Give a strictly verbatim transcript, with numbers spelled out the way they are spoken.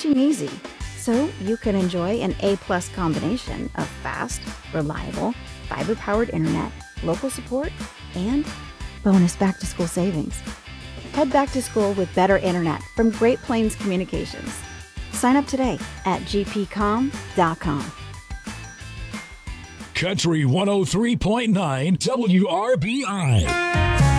switching easy, so you can enjoy an A-plus combination of fast, reliable, fiber-powered internet, local support, and bonus back-to-school savings. Head back to school with better internet from Great Plains Communications. Sign up today at g p com dot com. Country one oh three point nine W R B I.